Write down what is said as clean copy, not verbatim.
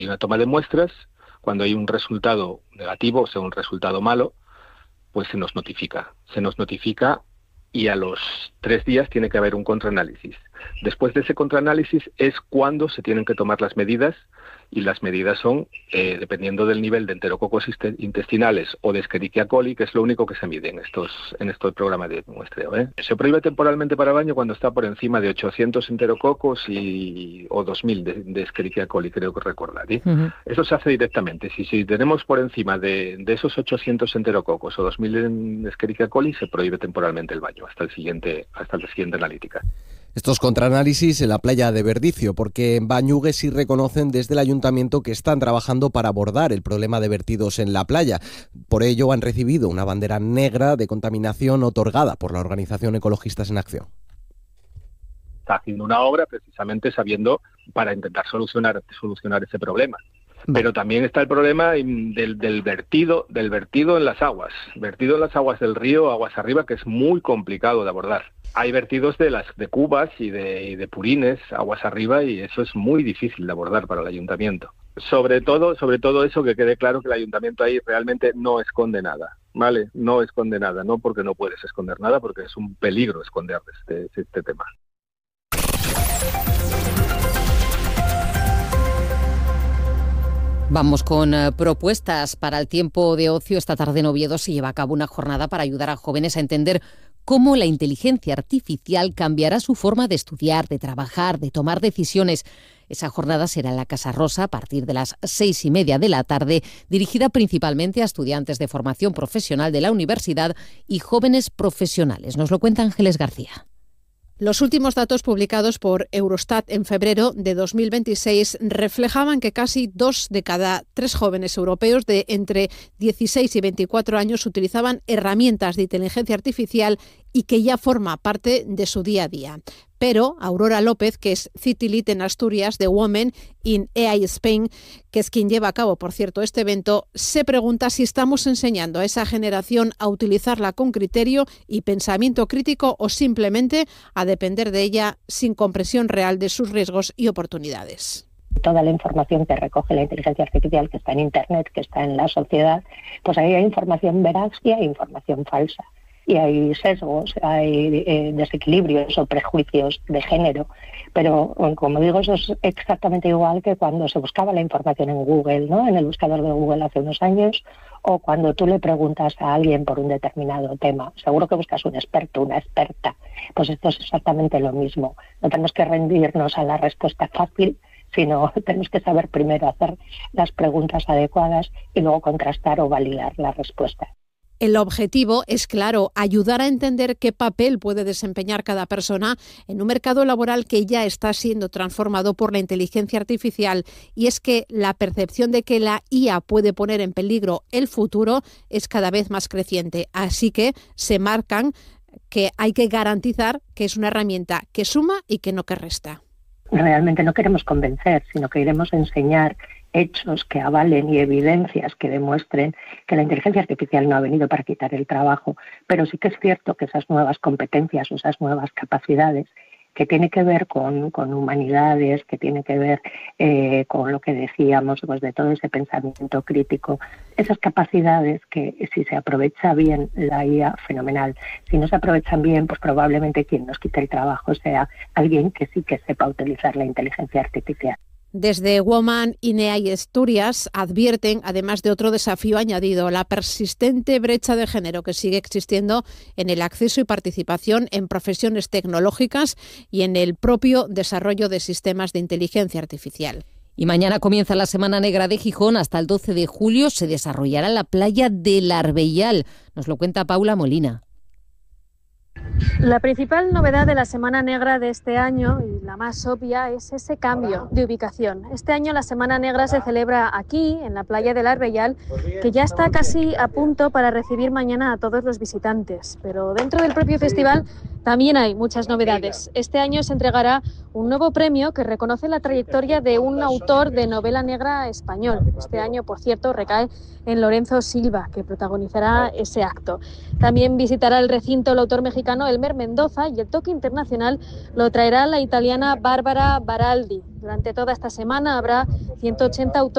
una toma de muestras, cuando hay un resultado negativo, o sea, un resultado malo, pues se nos notifica y a los 3 días tiene que haber un contraanálisis. Después de ese contraanálisis es cuando se tienen que tomar las medidas, y las medidas son, dependiendo del nivel de enterococos intestinales o de Escherichia coli, que es lo único que se mide en estos programas de muestreo. Se prohíbe temporalmente para baño cuando está por encima de 800 enterococos o 2.000 de Escherichia coli, creo que recordar. Uh-huh. Eso se hace directamente. Si tenemos por encima de esos 800 enterococos o 2.000 en Escherichia coli, se prohíbe temporalmente el baño hasta la siguiente analítica. Estos contraanálisis en la playa de Verdicio, porque en Bañugue sí reconocen desde el ayuntamiento que están trabajando para abordar el problema de vertidos en la playa. Por ello han recibido una bandera negra de contaminación otorgada por la organización Ecologistas en Acción. Está haciendo una obra precisamente sabiendo para intentar solucionar ese problema. Pero también está el problema del vertido en las aguas. Vertido en las aguas del río, aguas arriba, que es muy complicado de abordar. Hay vertidos de cubas y de purines, aguas arriba, y eso es muy difícil de abordar para el ayuntamiento. Sobre todo eso, que quede claro que el ayuntamiento ahí realmente no esconde nada, ¿vale? No esconde nada, no porque no puedes esconder nada, porque es un peligro esconder este tema. Vamos con propuestas para el tiempo de ocio. Esta tarde en Oviedo se lleva a cabo una jornada para ayudar a jóvenes a entender cómo la inteligencia artificial cambiará su forma de estudiar, de trabajar, de tomar decisiones. Esa jornada será en la Casa Rosa a partir de las 6:30 de la tarde, dirigida principalmente a estudiantes de formación profesional de la universidad y jóvenes profesionales. Nos lo cuenta Ángeles García. Los últimos datos publicados por Eurostat en febrero de 2026 reflejaban que casi 2 de cada 3 jóvenes europeos de entre 16 y 24 años utilizaban herramientas de inteligencia artificial y que ya forma parte de su día a día. Pero Aurora López, que es City Lead en Asturias de Women in AI Spain, que es quien lleva a cabo, por cierto, este evento, se pregunta si estamos enseñando a esa generación a utilizarla con criterio y pensamiento crítico o simplemente a depender de ella sin comprensión real de sus riesgos y oportunidades. Toda la información que recoge la inteligencia artificial, que está en Internet, que está en la sociedad, pues ahí hay información veraz y hay información falsa. Y hay sesgos, hay desequilibrios o prejuicios de género. Pero, como digo, eso es exactamente igual que cuando se buscaba la información en Google, ¿no? En el buscador de Google hace unos años, o cuando tú le preguntas a alguien por un determinado tema. Seguro que buscas un experto, una experta. Pues esto es exactamente lo mismo. No tenemos que rendirnos a la respuesta fácil, sino tenemos que saber primero hacer las preguntas adecuadas y luego contrastar o validar la respuesta. El objetivo es, claro, ayudar a entender qué papel puede desempeñar cada persona en un mercado laboral que ya está siendo transformado por la inteligencia artificial, y es que la percepción de que la IA puede poner en peligro el futuro es cada vez más creciente. Así que se marcan que hay que garantizar que es una herramienta que suma y que no que resta. Realmente no queremos convencer, sino que queremos enseñar hechos que avalen y evidencias que demuestren que la inteligencia artificial no ha venido para quitar el trabajo, pero sí que es cierto que esas nuevas competencias o esas nuevas capacidades que tiene que ver con humanidades, que tiene que ver con lo que decíamos, pues de todo ese pensamiento crítico, esas capacidades que si se aprovecha bien la IA, fenomenal. Si no se aprovechan bien, pues probablemente quien nos quite el trabajo sea alguien que sí que sepa utilizar la inteligencia artificial. Desde Women in AI Asturias advierten, además de otro desafío añadido, la persistente brecha de género que sigue existiendo en el acceso y participación en profesiones tecnológicas y en el propio desarrollo de sistemas de inteligencia artificial. Y mañana comienza la Semana Negra de Gijón. Hasta el 12 de julio se desarrollará en la playa del Arbellal. Nos lo cuenta Paula Molina. La principal novedad de la Semana Negra de este año, y la más obvia, es ese cambio de ubicación. Este año la Semana Negra se celebra aquí, en la playa del Arbellal, que ya está casi a punto para recibir mañana a todos los visitantes. Pero dentro del propio festival también hay muchas novedades. Este año se entregará un nuevo premio que reconoce la trayectoria de un autor de novela negra español. Este año, por cierto, recae en Lorenzo Silva, que protagonizará ese acto. También visitará el recinto el autor mexicano Elmer Mendoza, y el toque internacional lo traerá la italiana Bárbara Baraldi. Durante toda esta semana habrá 180 autores